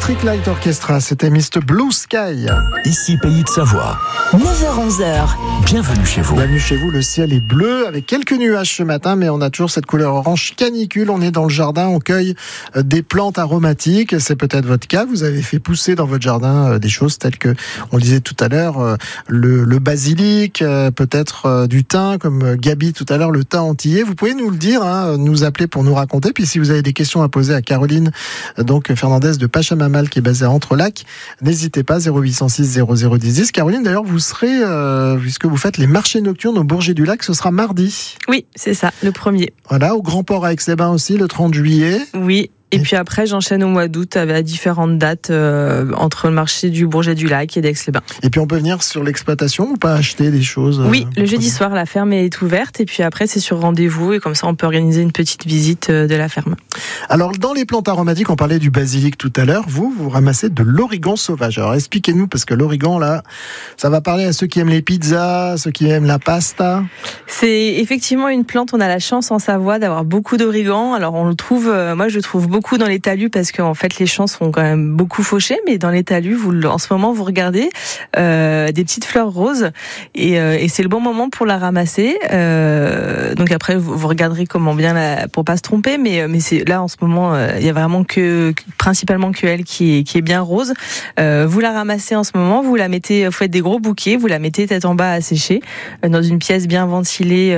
Electric Light Orchestra, c'était Mr. Blue Sky. Ici Pays de Savoie. 9h-11h. Bienvenue chez vous. Bienvenue chez vous, le ciel est bleu avec quelques nuages ce matin, mais on a toujours cette couleur orange canicule. On est dans le jardin, on cueille des plantes aromatiques. C'est peut-être votre cas. Vous avez fait pousser dans votre jardin des choses telles que, on le disait tout à l'heure, le basilic, peut-être du thym, comme Gabi tout à l'heure, le thym antillais. Vous pouvez nous le dire, nous appeler pour nous raconter. Puis si vous avez des questions à poser à Caroline, donc Fernandez de Pachamamal, qui est basée à Entrelacs, n'hésitez pas, 0806 0010. Caroline, d'ailleurs, vous serez, puisque vous faites les marchés nocturnes au Bourget-du-Lac, ce sera mardi. Oui, c'est ça, le 1er. Voilà, au Grand Port à Aix-les-Bains aussi, le 30 juillet. Oui. Et puis après, j'enchaîne au mois d'août à différentes dates entre le marché du Bourget-du-Lac et d'Aix-les-Bains. Et puis on peut venir sur l'exploitation ou pas acheter des choses Oui, le jeudi soir, la ferme est ouverte et puis après, c'est sur rendez-vous et comme ça, on peut organiser une petite visite de la ferme. Alors, dans les plantes aromatiques, on parlait du basilic tout à l'heure. Vous ramassez de l'origan sauvage. Alors, expliquez-nous, parce que l'origan, là, ça va parler à ceux qui aiment les pizzas, ceux qui aiment la pasta. C'est effectivement une plante, on a la chance en Savoie d'avoir beaucoup d'origan. Alors, on le trouve, moi, je le trouve beaucoup dans les talus parce qu'en fait, les champs sont quand même beaucoup fauchés, mais dans les talus, en ce moment, vous regardez des petites fleurs roses et c'est le bon moment pour la ramasser. Donc après, vous regarderez comment bien pour pas se tromper, mais c'est là en ce moment, il y a vraiment principalement que elle qui est bien rose. Vous la ramassez en ce moment, vous faites des gros bouquets, vous la mettez tête en bas à sécher dans une pièce bien ventilée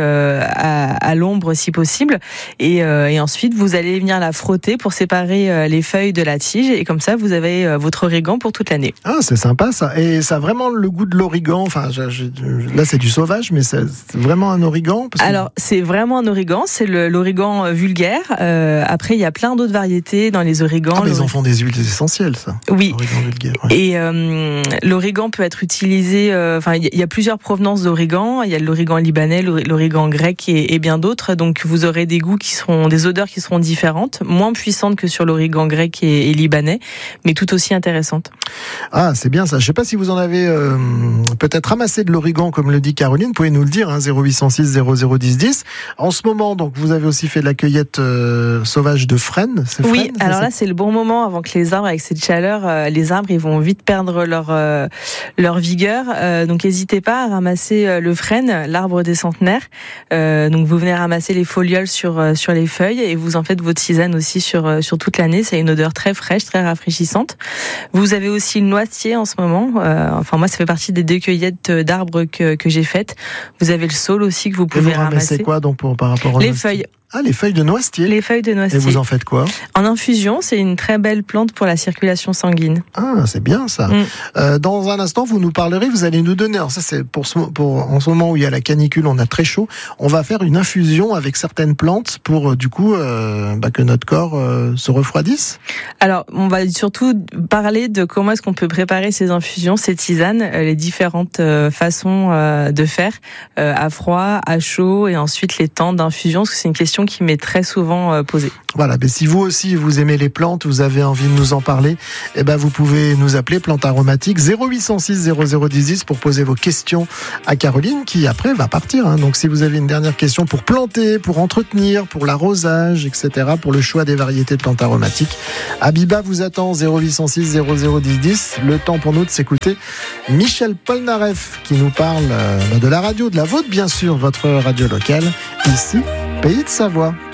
à l'ombre si possible, et ensuite vous allez venir la frotter pour séparer les feuilles de la tige et comme ça vous avez votre origan pour toute l'année. Ah, c'est sympa ça. Et ça a vraiment le goût de l'origan. Enfin, là c'est du sauvage, mais c'est vraiment un origan. Alors c'est vraiment un origan, c'est l'origan vulgaire. Après il y a plein d'autres variétés dans les origans. Ah, mais ils en font des huiles essentielles, ça. Oui. Vulgaire, ouais. Et l'origan peut être utilisé. Il y a plusieurs provenances d'origan. Il y a l'origan libanais, l'origan grec et bien d'autres. Donc vous aurez des odeurs qui seront différentes, moins puissantes que sur l'origan grec et libanais, mais tout aussi intéressantes. Ah, c'est bien ça. Je ne sais pas si vous en avez peut-être ramassé de l'origan, comme le dit Caroline. Vous pouvez nous le dire, 0806 001010. En ce moment, donc, vous avez aussi fait de la cueillette sauvage de frênes. Oui, alors là, c'est le bon moment avant que les arbres, avec cette chaleur, les arbres, ils vont vite perdre leur vigueur. Donc, n'hésitez pas à ramasser le frêne, l'arbre des centenaires. Donc, vous venez ramasser les folioles sur les feuilles et vous en faites votre tisane aussi sur toute l'année. C'est une odeur très fraîche, très rafraîchissante. Vous avez aussi le noisetier en ce moment. Moi, ça fait partie des 2 cueillettes d'arbres que j'ai faites. Vous avez le saule aussi que vous pouvez ramasser. C'est quoi donc par rapport aux les feuilles? Ah, les feuilles de noisetier. Les feuilles de noisetier. Et vous en faites quoi? En infusion, c'est une très belle plante pour la circulation sanguine. Ah, c'est bien ça. Dans un instant, vous nous parlerez, vous allez nous donner, alors ça c'est pour en ce moment où il y a la canicule, on a très chaud, on va faire une infusion avec certaines plantes pour du coup que notre corps se refroidisse. Alors, on va surtout parler de comment est-ce qu'on peut préparer ces infusions, ces tisanes, les différentes façons de faire, à froid, à chaud et ensuite les temps d'infusion, parce que c'est une question qui m'est très souvent posée. Voilà, mais si vous aussi vous aimez les plantes, vous avez envie de nous en parler, vous pouvez nous appeler Plantes Aromatiques 0806 0010 pour poser vos questions à Caroline qui après va partir. Donc si vous avez une dernière question pour planter, pour entretenir, pour l'arrosage, etc., pour le choix des variétés de plantes aromatiques, Abiba vous attend 0806 0010. Le temps pour nous de s'écouter Michel Polnareff qui nous parle de la radio, de la vôtre bien sûr, votre radio locale, ici Pays de Savoie.